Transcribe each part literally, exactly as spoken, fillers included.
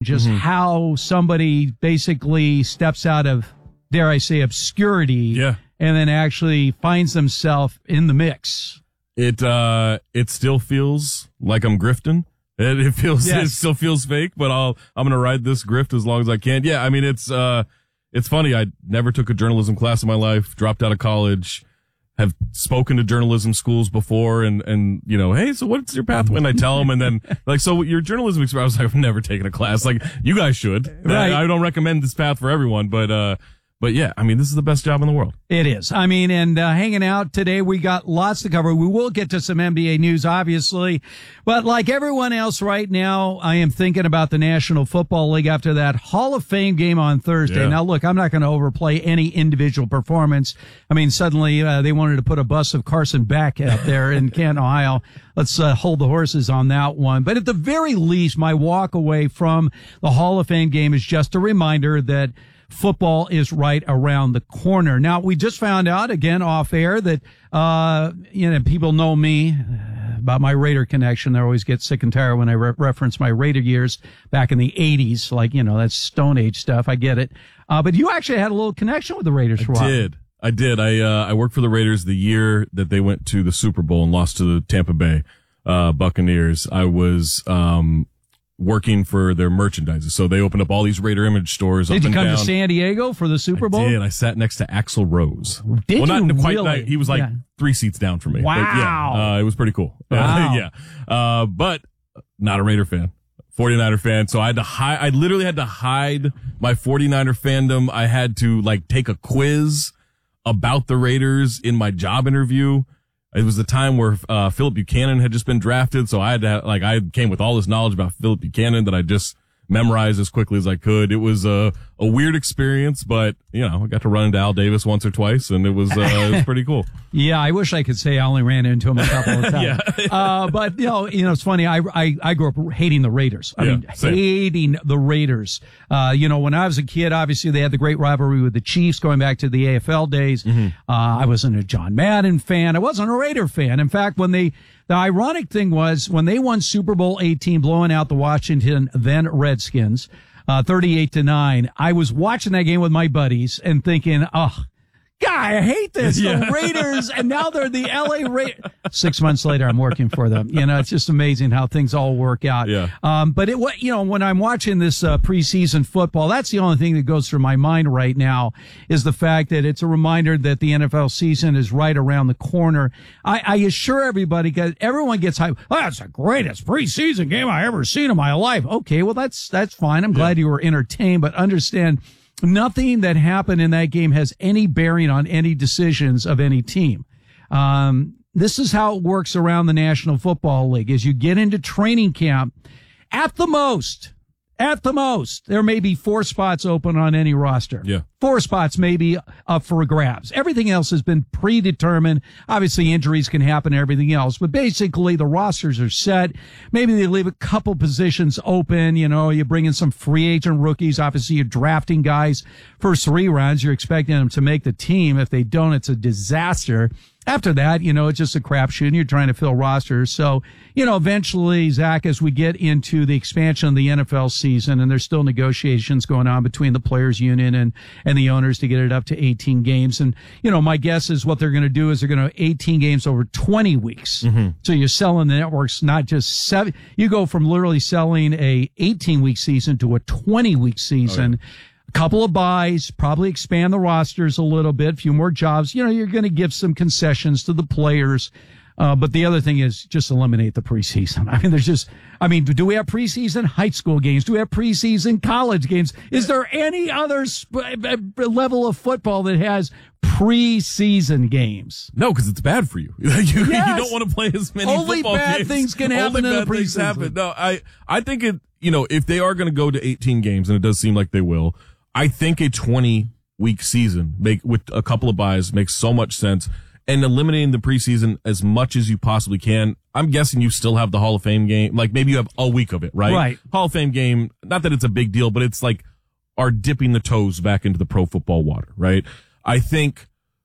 just mm-hmm. how somebody basically steps out of, dare I say, obscurity, yeah. and then actually finds themselves in the mix. It uh, it still feels like I'm grifting. It, it feels yes. it still feels fake, but I'll I'm gonna ride this grift as long as I can. Yeah, I mean it's uh, it's funny. I never took a journalism class in my life. Dropped out of college. Have spoken to journalism schools before, and, and, you know, hey, so what's your pathway? And I tell them, and then, like, so your journalism experience, I was like, I've never taken a class. Like, you guys should. Right. I, I don't recommend this path for everyone, but, uh, but yeah, I mean, this is the best job in the world. It is. I mean, and uh, hanging out today, we got lots to cover. We will get to some N B A news, obviously. But like everyone else right now, I am thinking about the National Football League after that Hall of Fame game on Thursday. Yeah. Now, look, I'm not going to overplay any individual performance. I mean, suddenly uh, they wanted to put a bust of Carson Beck out there in Canton, Ohio. Let's uh, hold the horses on that one. But at the very least, my walk away from the Hall of Fame game is just a reminder that football is right around the corner. Now, we just found out, again, off air, that, uh, you know, people know me about my Raider connection. They always get sick and tired when I re- reference my Raider years back in the eighties. Like, you know, that's Stone Age stuff. I get it. Uh, but you actually had a little connection with the Raiders for a while. I did. I did. I, uh, I worked for the Raiders the year that they went to the Super Bowl and lost to the Tampa Bay, uh, Buccaneers. I was, um, working for their merchandise. So they opened up all these Raider Image stores. Did up you and come down. to San Diego for the Super Bowl? I did. I sat next to Axl Rose. Did well, you not quite. really? Not, he was like yeah. three seats down from me. Wow. But yeah, uh, it was pretty cool. Wow. yeah. Uh, but not a Raider fan. forty-niner fan. So I had to hide, I literally had to hide my forty-niner fandom. I had to like take a quiz about the Raiders in my job interview. It was the time where uh Philip Buchanan had just been drafted, so I had to have, like I came with all this knowledge about Philip Buchanan that I just memorized as quickly as I could. It was a a weird experience, but you know I got to run into Al Davis once or twice, and it was uh, it was pretty cool. Yeah, I wish I could say I only ran into him a couple of times. yeah. uh, but you know, you know, it's funny. I I, I grew up hating the Raiders. I yeah, mean, same. hating the Raiders. Uh, you know, when I was a kid, obviously they had the great rivalry with the Chiefs going back to the A F L days. Mm-hmm. Uh, I wasn't a John Madden fan. I wasn't a Raider fan. In fact, when they the ironic thing was when they won Super Bowl eighteen, blowing out the Washington then Redskins, uh, thirty-eight to nine. I was watching that game with my buddies and thinking, oh, God, I hate this. Yeah. The Raiders, and now they're the L A Raiders. Six months later, I'm working for them. You know, it's just amazing how things all work out. Yeah. Um, but it, what, you know, when I'm watching this, uh, preseason football, that's the only thing that goes through my mind right now is the fact that it's a reminder that the N F L season is right around the corner. I, I assure everybody, cause everyone gets hyped. Oh, that's the greatest preseason game I ever seen in my life. Okay. Well, that's, that's fine. I'm glad yeah. you were entertained, but understand, nothing that happened in that game has any bearing on any decisions of any team. Um, this is how it works around the National Football League. As you get into training camp, at the most, at the most, there may be four spots open on any roster. Yeah. Four spots may be up for grabs. Everything else has been predetermined. Obviously, injuries can happen and everything else, but basically the rosters are set. Maybe they leave a couple positions open. You know, you bring in some free agent rookies. Obviously, you're drafting guys first three rounds. You're expecting them to make the team. If they don't, it's a disaster. After that, you know, it's just a crapshoot and you're trying to fill rosters. So, you know, eventually, Zach, as we get into the expansion of the N F L season, and there's still negotiations going on between the players union and, and the owners to get it up to eighteen games. And, you know, my guess is what they're going to do is they're going to eighteen games over twenty weeks. Mm-hmm. So you're selling the networks, not just seven. You go from literally selling a eighteen week season to a twenty week season. Oh, yeah. A couple of buys, probably expand the rosters a little bit, a few more jobs. You know, you're going to give some concessions to the players. Uh, but the other thing is just eliminate the preseason. I mean, there's just, I mean, do we have preseason high school games? Do we have preseason college games? Is there any other sp- level of football that has preseason games? No, because it's bad for you. you, yes. you don't want to play as many Only football bad games. things can happen Only in bad the things preseason. happen. No, I, I think it, you know, if they are going to go to eighteen games, and it does seem like they will, I think a twenty week season make with a couple of buys makes so much sense. And eliminating the preseason as much as you possibly can. I'm guessing you still have the Hall of Fame game. Like maybe you have a week of it, right? Right. Hall of Fame game, not that it's a big deal, but it's like are dipping the toes back into the pro football water, right? I think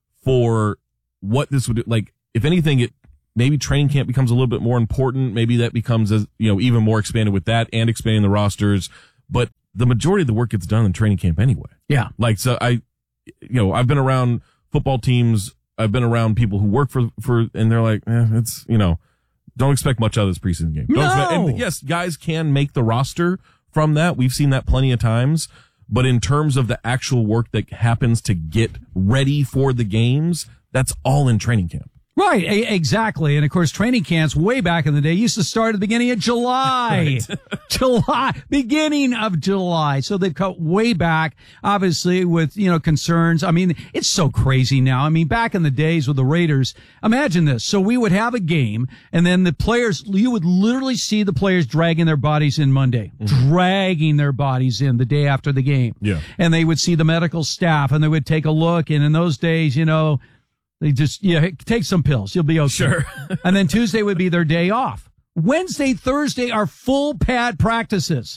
for what this would, like, if anything, it maybe training camp becomes a little bit more important. Maybe that becomes, as you know, even more expanded with that and expanding the rosters. but the majority of the work gets done in training camp anyway. Yeah. Like, so I, you know, I've been around football teams. I've been around people who work for, for, and they're like, eh, it's, you know, don't expect much out of this preseason game. Don't No. expect, and yes, guys can make the roster from that. We've seen that plenty of times. But in terms of the actual work that happens to get ready for the games, that's all in training camp. Right, a- exactly. And of course, training camps way back in the day used to start at the beginning of July. Right. July, beginning of July. So they've cut way back, obviously, with, you know, concerns. I mean, it's so crazy now. I mean, back in the days with the Raiders, imagine this. So we would have a game, and then the players, you would literally see the players dragging their bodies in Monday, mm-hmm. dragging their bodies in the day after the game. Yeah. And they would see the medical staff, and they would take a look. And in those days, you know, they just, yeah, take some pills. You'll be okay. Sure. And then Tuesday would be their day off. Wednesday, Thursday are full pad practices.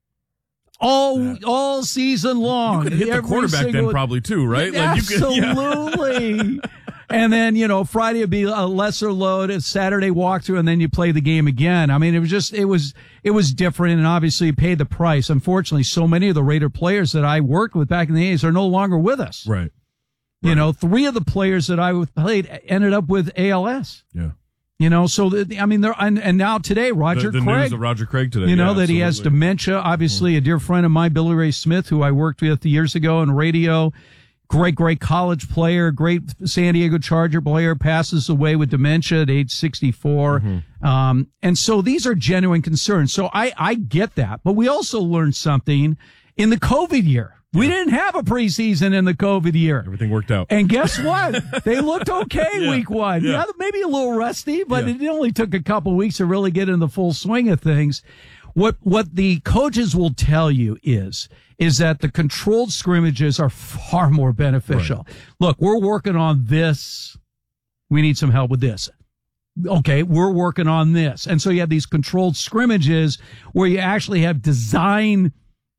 All, yeah. all season long. You could hit the Every quarterback single, then probably too, right? Absolutely. Like you could, yeah. And then, you know, Friday would be a lesser load, a Saturday walkthrough, and then you play the game again. I mean, it was just, it was, it was different, and obviously you paid the price. Unfortunately, so many of the Raider players that I worked with back in the eighties are no longer with us. Right. You right. know, three of the players that I played ended up with A L S. Yeah. You know, so, the, I mean, they're, and, and now today, Roger the, the Craig. news of Roger Craig today. You know, yeah, that absolutely. he has dementia. Obviously, mm-hmm. a dear friend of mine, Billy Ray Smith, who I worked with years ago on radio. Great, great college player, great San Diego Charger player, passes away with dementia at age sixty-four. Mm-hmm. Um, and so these are genuine concerns. So I, I get that. But we also learned something in the COVID year. We yeah. didn't have a preseason in the COVID year. Everything worked out. And guess what? They looked okay yeah. week one. Yeah. yeah, maybe a little rusty, but yeah. it only took a couple weeks to really get in the full swing of things. What what the coaches will tell you is is that the controlled scrimmages are far more beneficial. Right. Look, we're working on this. We need some help with this. Okay, we're working on this. And so you have these controlled scrimmages where you actually have design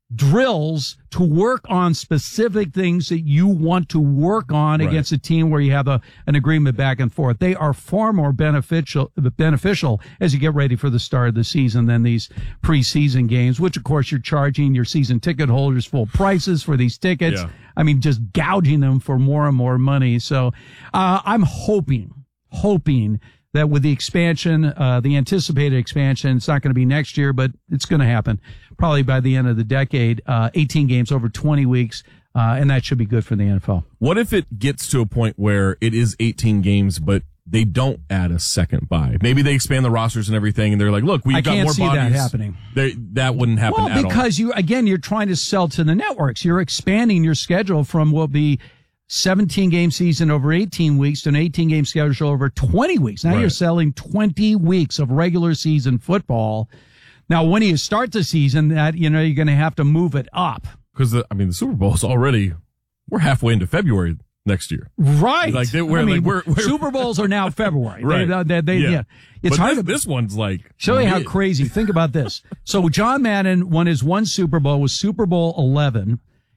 drills to work on specific things that you want to work on right. against a team where you have a, an agreement back and forth. They are far more beneficial, beneficial as you get ready for the start of the season than these preseason games, which of course you're charging your season ticket holders full prices for these tickets. Yeah. I mean, just gouging them for more and more money. So, uh, I'm hoping, hoping that with the expansion, uh, the anticipated expansion, it's not going to be next year, but it's going to happen probably by the end of the decade, uh, eighteen games over twenty weeks, uh, and that should be good for the N F L. What if it gets to a point where it is eighteen games, but they don't add a second bye? Maybe they expand the rosters and everything, and they're like, look, we've I got can't more see bodies. That happening. They, that wouldn't happen well, at all. because you, again, you're trying to sell to the networks. You're expanding your schedule from what will be seventeen game season over eighteen weeks to an eighteen game schedule over twenty weeks. Now right. you're selling twenty weeks of regular season football. Now, when you start the season, that, you know, you're going to have to move it up. Because, I mean, the Super Bowl is already, we're halfway into February next year. Right. Like, they, we're, I mean, like, we're, we're, Super Bowls are now February. right. They, they, they, yeah. yeah. It's but hard this, to, this one's like. Show you how crazy. Think about this. So John Madden won his one Super Bowl, was Super Bowl eleven.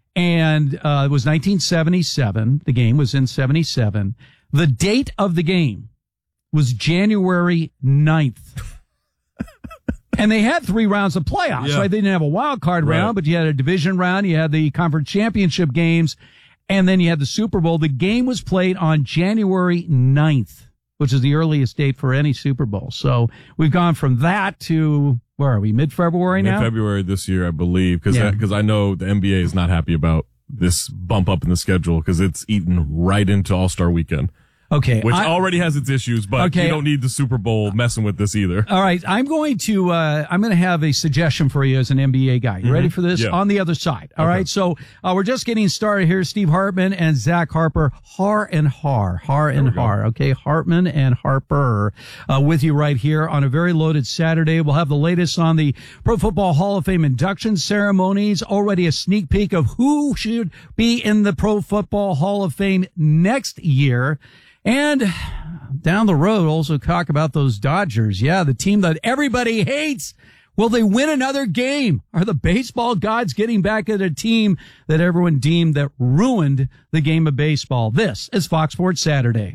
And uh, it was nineteen seventy-seven. The game was in seventy-seven. The date of the game was January ninth. And they had three rounds of playoffs, yeah. right? They didn't have a wild card right. round, but you had a division round, you had the conference championship games, and then you had the Super Bowl. The game was played on January ninth, which is the earliest date for any Super Bowl. So we've gone from that to, where are we, mid-February now? Mid-February this year, I believe, because yeah. I, I know the N B A is not happy about this bump up in the schedule because it's eaten right into All-Star Weekend. Okay. Which I, already has its issues, but okay. you don't need the Super Bowl messing with this either. All right. I'm going to, uh, I'm going to have a suggestion for you as an N B A guy. You mm-hmm. ready for this? Yeah. On the other side. All okay. right. So, uh, we're just getting started here. Steve Hartman and Zach Harper. Har and Har. Har and Har. Go. Okay. Hartman and Harper, uh, with you right here on a very loaded Saturday. We'll have the latest on the Pro Football Hall of Fame induction ceremonies. Already a sneak peek of who should be in the Pro Football Hall of Fame next year. And down the road, also talk about those Dodgers. Yeah, the team that everybody hates. Will they win another game? Are the baseball gods getting back at a team that everyone deemed that ruined the game of baseball? This is Fox Sports Saturday.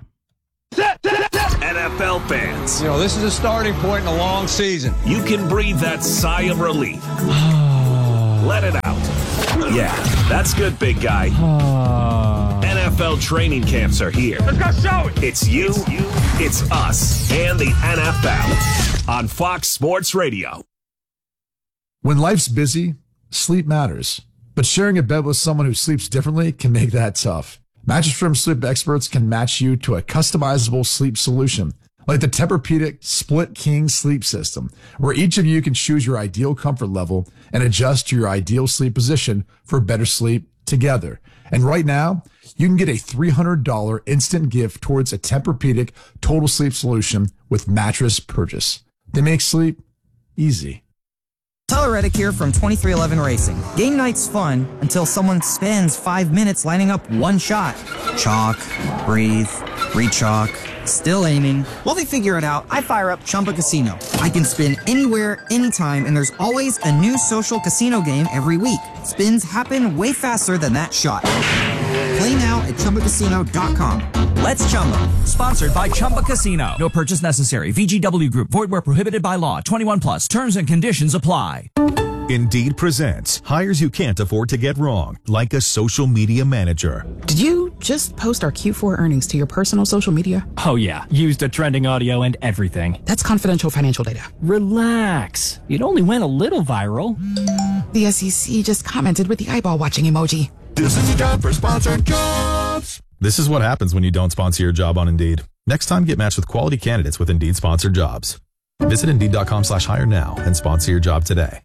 N F L fans, you know, this is a starting point in a long season. You can breathe that sigh of relief. Let it out. Yeah, that's good, big guy. N F L training camps are here. Let's go show it. It's you, it's you, it's us, and the N F L on Fox Sports Radio. When life's busy, sleep matters. But sharing a bed with someone who sleeps differently can make that tough. Mattress Firm sleep experts can match you to a customizable sleep solution, like the Tempur-Pedic Split King Sleep System, where each of you can choose your ideal comfort level and adjust to your ideal sleep position for better sleep together. And right now, you can get a three hundred dollars instant gift towards a Tempur-Pedic Total Sleep Solution with mattress purchase. They make sleep easy. Tyler Reddick here from twenty-three eleven Racing. Game night's fun until someone spends five minutes lining up one shot. Chalk, breathe, re-chalk, still aiming. While they figure it out, I fire up Chumba Casino. I can spin anywhere, anytime, and there's always a new social casino game every week. Spins happen way faster than that shot. Play now at Chumba Casino dot com. Let's Chumba. Sponsored by Chumba Casino. No purchase necessary. V G W Group. Void where prohibited by law. twenty-one plus. Terms and conditions apply. Indeed presents hires you can't afford to get wrong, like a social media manager. Did you just post our Q four earnings to your personal social media? Oh yeah, used a trending audio and everything. That's confidential financial data. Relax. It only went a little viral. The S E C just commented with the eyeball watching emoji. This is a job for sponsored jobs. This is what happens when you don't sponsor your job on Indeed. Next time, get matched with quality candidates with Indeed sponsored jobs. Visit Indeed.com slash hire now and sponsor your job today.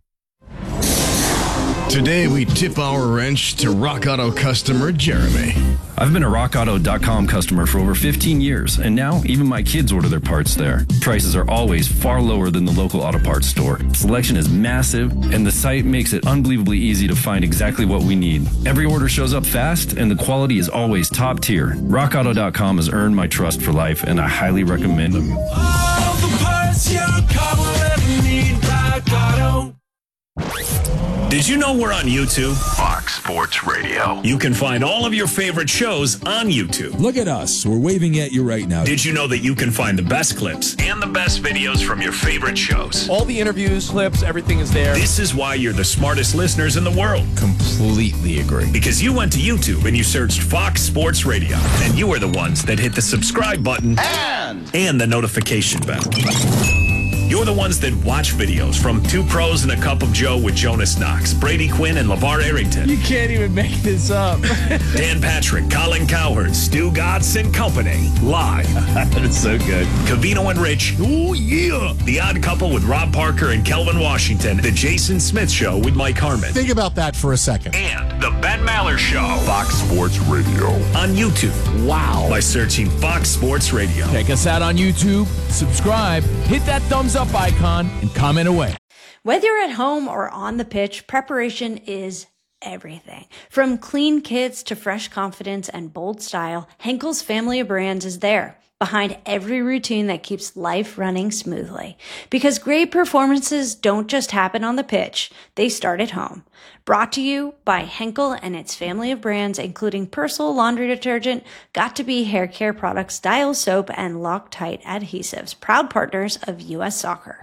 Today, we tip our wrench to Rock Auto customer Jeremy. I've been a rock auto dot com customer for over fifteen years, and now even my kids order their parts there. Prices are always far lower than the local auto parts store. Selection is massive, and the site makes it unbelievably easy to find exactly what we need. Every order shows up fast, and the quality is always top tier. rock auto dot com has earned my trust for life, and I highly recommend them. All the parts your car will ever need, Rock Auto. Did you know we're on YouTube? Fox Sports Radio. You can find all of your favorite shows on YouTube. Look at us. We're waving at you right now. Did you know that you can find the best clips and the best videos from your favorite shows? All the interviews, clips, everything is there. This is why you're the smartest listeners in the world. Completely agree. Because you went to YouTube and you searched Fox Sports Radio. And you are the ones that hit the subscribe button and, and the notification bell. You're the ones that watch videos from Two Pros and a Cup of Joe with Jonas Knox, Brady Quinn, and LeVar Arrington. You can't even make this up. Dan Patrick, Colin Cowherd, Stu Gatz and Company. Live. That is so good. Covino and Rich. Oh, yeah. The Odd Couple with Rob Parker and Kelvin Washington. The Jason Smith Show with Mike Harmon. Think about that for a second. And The Ben Maller Show. Fox Sports Radio. On YouTube. Wow. By searching Fox Sports Radio. Check us out on YouTube. Subscribe. Hit that thumbs up icon and comment away. Whether you're at home or on the pitch, preparation is everything. From clean kits to fresh confidence and bold style, Henkel's family of brands is there, behind every routine that keeps life running smoothly. Because great performances don't just happen on the pitch, they start at home. Brought to you by Henkel and its family of brands, including Persil laundry detergent, Got2b hair care products, Dial soap, and Loctite adhesives, proud partners of U S Soccer.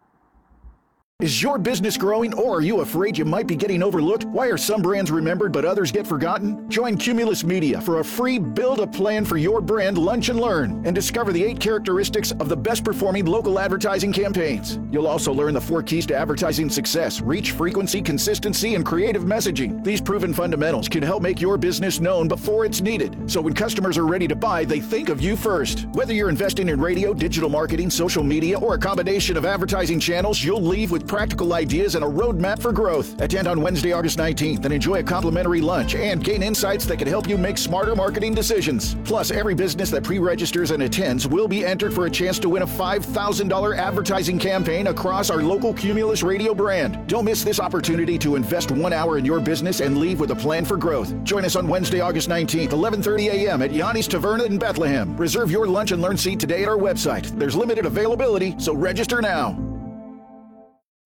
Is your business growing, or are you afraid you might be getting overlooked? Why are some brands remembered but others get forgotten? Join Cumulus Media for a free Build a Plan for Your Brand Lunch and Learn and discover the eight characteristics of the best performing local advertising campaigns. You'll also learn the four keys to advertising success: reach, frequency, consistency, and creative messaging. These proven fundamentals can help make your business known before it's needed, so when customers are ready to buy, they think of you first. Whether you're investing in radio, digital marketing, social media, or a combination of advertising channels, you'll leave with practical ideas and a roadmap for growth. Attend on Wednesday, August nineteenth and enjoy a complimentary lunch and gain insights that can help you make smarter marketing decisions. Plus, every business that pre-registers and attends will be entered for a chance to win a five thousand dollars advertising campaign across our local Cumulus Radio brand. Don't miss this opportunity to invest one hour in your business and leave with a plan for growth. Join us on Wednesday, August nineteenth, eleven thirty a.m. at Yanni's Taverna in Bethlehem. Reserve your lunch and learn seat today at our website. There's limited availability, so register now.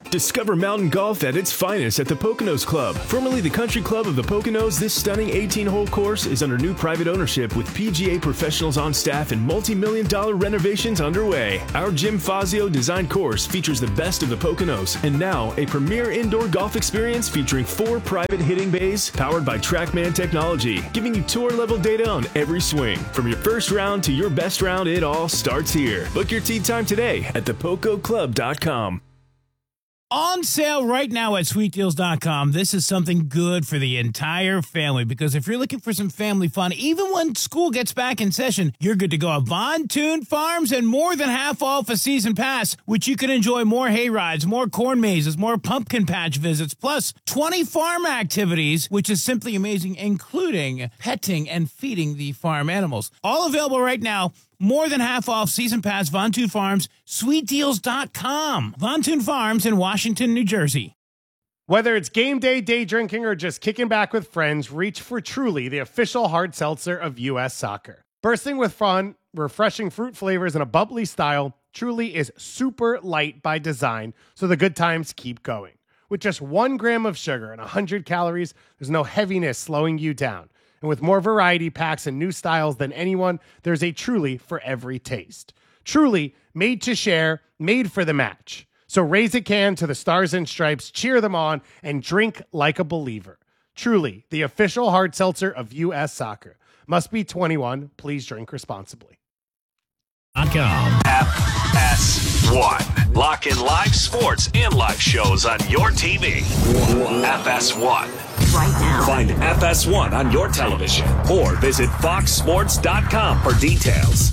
Discover mountain golf at its finest at the Poconos Club. Formerly the Country Club of the Poconos, this stunning eighteen-hole course is under new private ownership with P G A professionals on staff and multi-million dollar renovations underway. Our Jim Fazio designed course features the best of the Poconos, and now a premier indoor golf experience featuring four private hitting bays powered by TrackMan technology, giving you tour-level data on every swing. From your first round to your best round, it all starts here. Book your tee time today at the poco club dot com. On sale right now at sweet deals dot com. This is something good for the entire family, because if you're looking for some family fun, even when school gets back in session, you're good to go at Von Toon Farms, and more than half off a season pass, which you can enjoy more hay rides, more corn mazes, more pumpkin patch visits, plus twenty farm activities, which is simply amazing, including petting and feeding the farm animals. All available right now. More than half off season pass, Von Toon Farms, sweet deals dot com. Von Toon Farms in Washington, New Jersey. Whether it's game day, day drinking, or just kicking back with friends, reach for Truly, the official hard seltzer of U S Soccer. Bursting with fun, refreshing fruit flavors, and a bubbly style, Truly is super light by design, so the good times keep going. With just one gram of sugar and one hundred calories, there's no heaviness slowing you down. And with more variety packs and new styles than anyone, there's a Truly for every taste. Truly, made to share, made for the match. So raise a can to the Stars and Stripes, cheer them on, and drink like a believer. Truly, the official hard seltzer of U S Soccer. Must be twenty-one. Please drink responsibly. F S one. Lock in live sports and live shows on your T V. F S one. Right now. Find F S one on your television or visit fox sports dot com for details.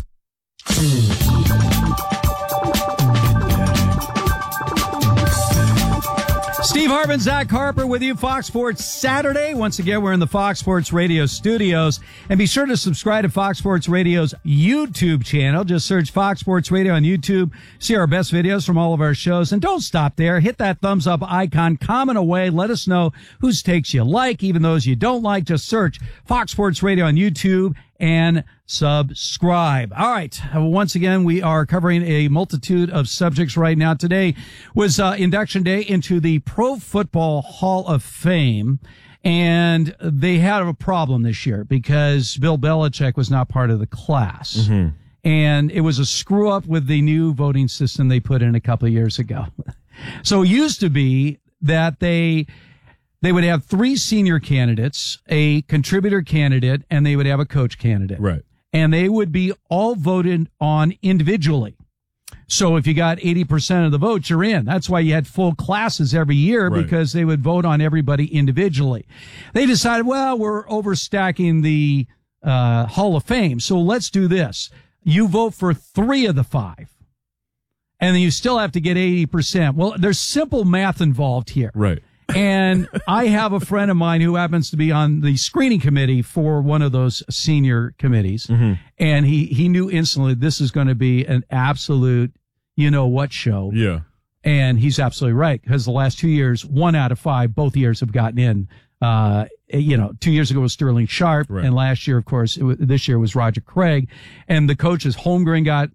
Steve Hartman, Zach Harper with you, Fox Sports Saturday. Once again, we're in the Fox Sports Radio studios. And be sure to subscribe to Fox Sports Radio's YouTube channel. Just search Fox Sports Radio on YouTube. See our best videos from all of our shows. And don't stop there. Hit that thumbs up icon. Comment away. Let us know whose takes you like, even those you don't like. Just search Fox Sports Radio on YouTube and subscribe. All right. Once again, we are covering a multitude of subjects right now. Today was uh, induction day into the Pro Football Hall of Fame. And they had a problem this year because Bill Belichick was not part of the class. Mm-hmm. And it was a screw up with the new voting system they put in a couple of years ago. So it used to be that they They would have three senior candidates, a contributor candidate, and they would have a coach candidate. Right. And they would be all voted on individually. So if you got eighty percent of the votes, you're in. That's why you had full classes every year, right, because they would vote on everybody individually. They decided, well, we're overstacking the uh, Hall of Fame, so let's do this. You vote for three of the five, and then you still have to get eighty percent. Well, there's simple math involved here. Right. And I have a friend of mine who happens to be on the screening committee for one of those senior committees. Mm-hmm. And he, he knew instantly this is going to be an absolute, you know what show. Yeah. And he's absolutely right, because the last two years, one out of five, both years have gotten in. Uh, you know, two years ago was Sterling Sharp, right, and last year, of course, it was, this year was Roger Craig, and the coaches Holmgren got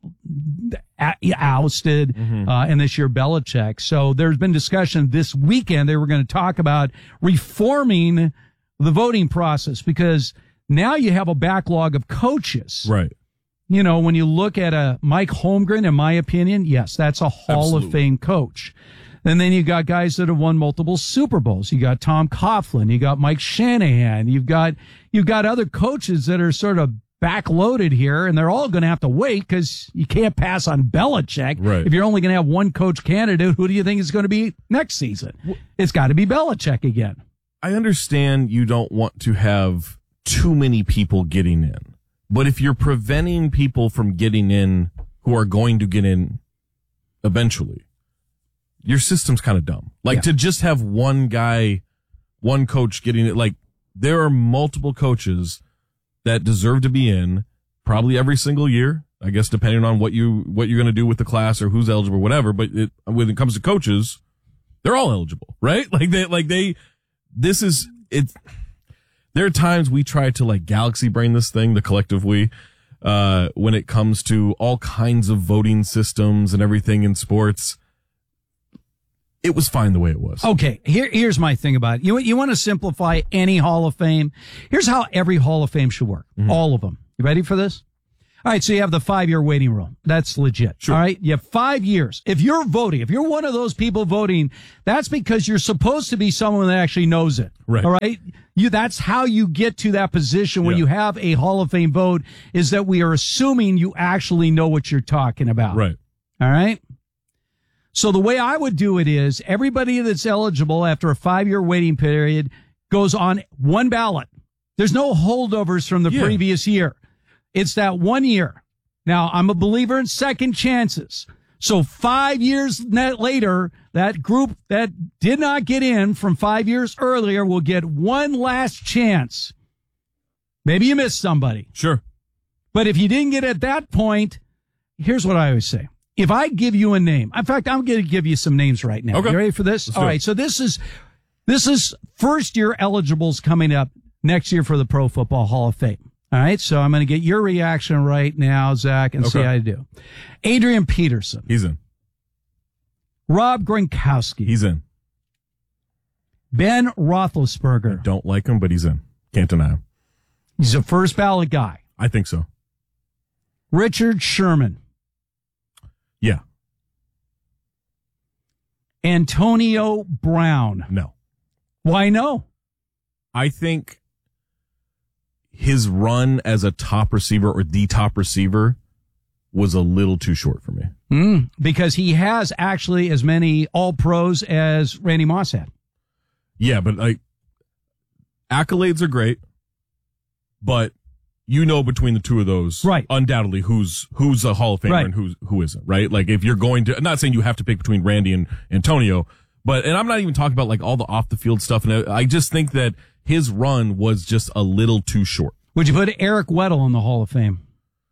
ousted, mm-hmm. uh, and this year Belichick. So there's been discussion this weekend. They were going to talk about reforming the voting process, because now you have a backlog of coaches. Right. You know, when you look at a Mike Holmgren, in my opinion, yes, that's a Hall Absolutely. of Fame coach. And then you got guys that have won multiple Super Bowls. You got Tom Coughlin. You got Mike Shanahan. You've got, you've got other coaches that are sort of backloaded here, and they're all going to have to wait because you can't pass on Belichick. Right. If you're only going to have one coach candidate, who do you think is going to be next season? It's got to be Belichick again. I understand you don't want to have too many people getting in, but if you're preventing people from getting in who are going to get in eventually, your system's kind of dumb. Like, yeah. to just have one guy, one coach getting it. Like, there are multiple coaches that deserve to be in probably every single year, I guess, depending on what you, what you're going to do with the class or who's eligible or whatever. But it, when it comes to coaches, they're all eligible, right? Like they, like they, this is, it. There are times we try to like galaxy brain this thing, the collective we, uh, when it comes to all kinds of voting systems and everything in sports. it was fine the way it was. Okay, here, here's my thing about it. You, you want to simplify any Hall of Fame? Here's how every Hall of Fame should work. Mm-hmm. All of them. You ready for this? All right, so you have the five-year waiting room. That's legit. Sure. All right, you have five years. If you're voting, if you're one of those people voting, that's because you're supposed to be someone that actually knows it. Right. All right? You, that's how you get to that position when yeah. you have a Hall of Fame vote, is that we are assuming you actually know what you're talking about. Right. All right? So the way I would do it is everybody that's eligible after a five-year waiting period goes on one ballot. There's no holdovers from the yeah. previous year. It's that one year. Now, I'm a believer in second chances. So five years later, that group that did not get in from five years earlier will get one last chance. Maybe you missed somebody. Sure. But if you didn't get at that point, here's what I always say. If I give you a name, in fact, I'm going to give you some names right now. Okay. You ready for this? Let's All do right. it. So this is, this is first year eligibles coming up next year for the Pro Football Hall of Fame. All right. So I'm going to get your reaction right now, Zach, and Okay. see how you do. Adrian Peterson. He's in. Rob Gronkowski. He's in. Ben Roethlisberger. Don't like him, but he's in. Can't deny him. He's a first ballot guy. I think so. Richard Sherman. Yeah. Antonio Brown. No. Why no? I think his run as a top receiver or the top receiver was a little too short for me. Mm, because he has actually as many all pros as Randy Moss had. Yeah, but like accolades are great, but you know between the two of those, right? Undoubtedly, who's who's a Hall of Famer right. and who's who isn't, right? Like if you're going to, I'm not saying you have to pick between Randy and Antonio, but and I'm not even talking about like all the off the field stuff. And I just think that his run was just a little too short. Would you put Eric Weddle in the Hall of Fame?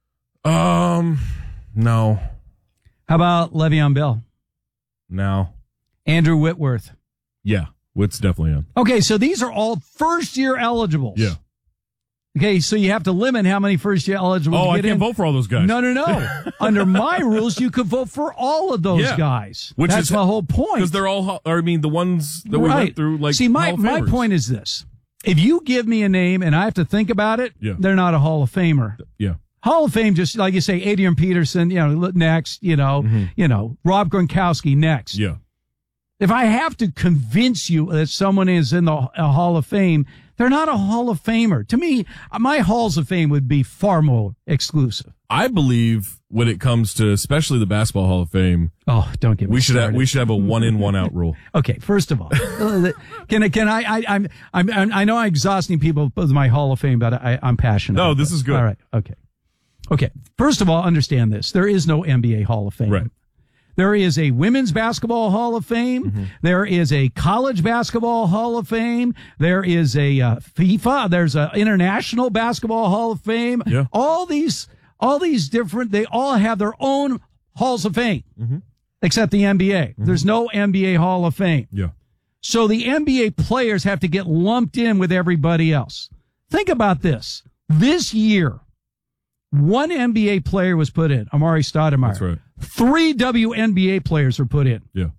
Um, no. How about Le'Veon Bell? No. Andrew Whitworth? Yeah, Whit's definitely in. Okay, so these are all first year eligibles. Yeah. Okay, so you have to limit how many first year eligibles. Oh, you I get can't in. vote for all those guys. No, no, no. Under my rules, you could vote for all of those Yeah. guys. Which That's is my whole point. Because they're all, or I mean, the ones that we right. went through, like, see, my Hall of my Famers. point is this: if you give me a name and I have to think about it, Yeah. they're not a Hall of Famer. Yeah. Hall of Fame, just like you say, Adrian Peterson, you know, next, you know, Mm-hmm. you know, Rob Gronkowski next. Yeah. If I have to convince you that someone is in the uh, Hall of Fame, they're not a Hall of Famer. To me, my Halls of Fame would be far more exclusive. I believe when it comes to especially the Basketball Hall of Fame, oh, don't get me we should started. have we should have a one in one out rule. Okay, first of all, can I? Can I? I I'm, I'm I know I'm exhausting people with my Hall of Fame, but I, I'm passionate. No, about this is good. All right. Okay. Okay. First of all, understand this: there is no N B A Hall of Fame. Right. There is a women's basketball Hall of Fame. Mm-hmm. There is a college basketball Hall of Fame. There is a uh, FIFA. There's an international basketball Hall of Fame. Yeah. All these, all these different, they all have their own Halls of Fame, Mm-hmm. except the N B A. Mm-hmm. There's no N B A Hall of Fame. Yeah. So the N B A players have to get lumped in with everybody else. Think about this. This year, one N B A player was put in, Amari Stoudemire. That's right. Three W N B A players were put in. Yeah.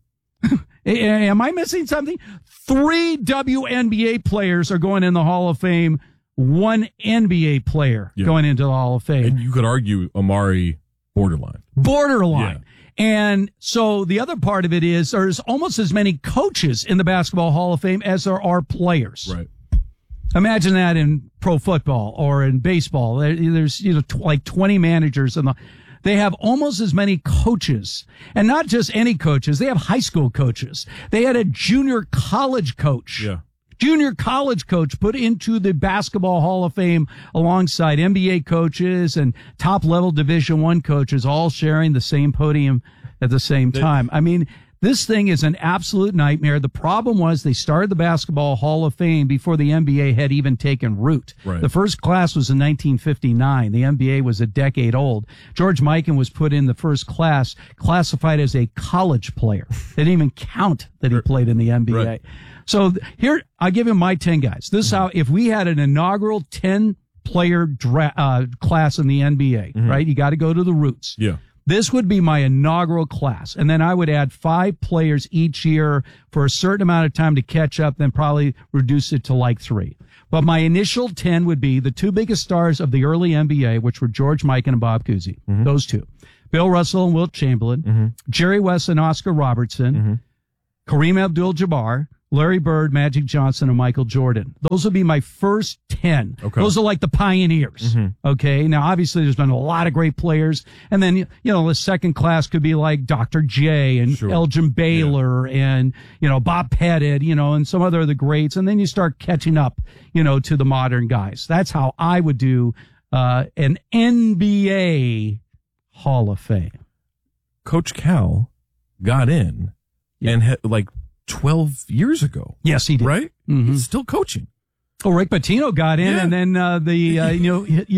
Am I missing something? Three W N B A players are going in the Hall of Fame. One N B A player Yeah. going into the Hall of Fame. And you could argue Amari borderline. Borderline. And so the other part of it is there's almost as many coaches in the Basketball Hall of Fame as there are players. Right. Imagine that in pro football or in baseball. There- There's, you know, tw- like twenty managers and the, they have almost as many coaches, and not just any coaches. They have high school coaches. They had a junior college coach. Yeah. Junior college coach put into the Basketball Hall of Fame alongside N B A coaches and top level Division One coaches, all sharing the same podium at the same time. I mean, this thing is an absolute nightmare. The problem was they started the Basketball Hall of Fame before the N B A had even taken root. Right. The first class was in nineteen fifty-nine. The N B A was a decade old. George Mikan was put in the first class, classified as a college player. They didn't even count that he played in the N B A. Right. So th- here, I'll give him my ten guys. This is how, if we had an inaugural ten player dra- uh, class in the N B A, Mhm. right? You got to go to the roots. Yeah. This would be my inaugural class. And then I would add five players each year for a certain amount of time to catch up, then probably reduce it to like three. But my initial ten would be the two biggest stars of the early N B A, which were George Mikan and Bob Cousy. Mm-hmm. Those two. Bill Russell and Wilt Chamberlain. Mm-hmm. Jerry West and Oscar Robertson. Mm-hmm. Kareem Abdul-Jabbar. Larry Bird, Magic Johnson, and Michael Jordan. Those would be my first ten. Okay. Those are like the pioneers. Mm-hmm. Okay. Now, obviously, there's been a lot of great players. And then, you know, the second class could be like Doctor J and sure. Elgin Baylor yeah. and, you know, Bob Pettit, you know, and some other of the greats. And then you start catching up, you know, to the modern guys. That's how I would do uh, an N B A Hall of Fame. Coach Cal got in yeah. and had, like, twelve years ago. Yes, he did. Right? Mm-hmm. He's still coaching. Oh, Rick Pitino got in, yeah. and then uh, the, uh, you know,